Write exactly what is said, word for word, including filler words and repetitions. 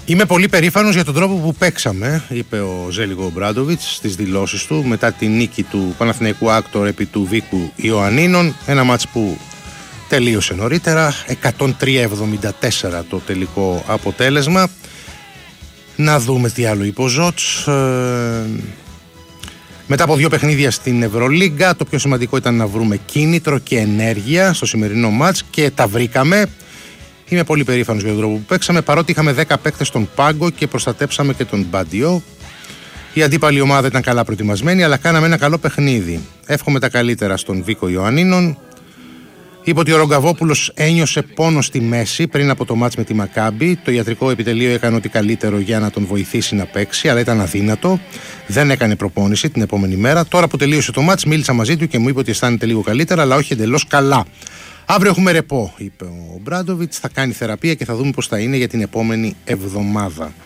Είμαι πολύ περήφανος για τον τρόπο που παίξαμε, είπε ο Ζέλικο Ομπράντοβιτς στις δηλώσεις του μετά τη νίκη του Παναθηναϊκού Άκτορ επί του Βίκου Ιωαννίνων. Ένα μάτς που τελείωσε νωρίτερα, εκατόν τρία εβδομήντα τέσσερα το τελικό αποτέλεσμα. Να δούμε τι άλλο είπε ο Ζότς. Ε, μετά από δύο παιχνίδια στην Ευρωλίγκα, το πιο σημαντικό ήταν να βρούμε κίνητρο και ενέργεια στο σημερινό μάτς και τα βρήκαμε. Είμαι πολύ περήφανος για τον τρόπο που παίξαμε, παρότι είχαμε δέκα παίκτες στον πάγκο και προστατέψαμε και τον Μπαντιό. Η αντίπαλη ομάδα ήταν καλά προετοιμασμένη, αλλά κάναμε ένα καλό παιχνίδι. Εύχομαι τα καλύτερα στον Βίκο Ιωαννίνων. Είπε ότι ο Ρογκαβόπουλος ένιωσε πόνο στη μέση πριν από το μάτς με τη Μακάμπι. Το ιατρικό επιτελείο έκανε ό,τι καλύτερο για να τον βοηθήσει να παίξει, αλλά ήταν αδύνατο. Δεν έκανε προπόνηση την επόμενη μέρα. Τώρα που τελείωσε το μάτς, μίλησα μαζί του και μου είπε ότι αισθάνεται λίγο καλύτερα, αλλά όχι εντελώς καλά. Αύριο έχουμε ρεπό, είπε ο Μπράντοβιτς. Θα κάνει θεραπεία και θα δούμε πώς θα είναι για την επόμενη εβδομάδα.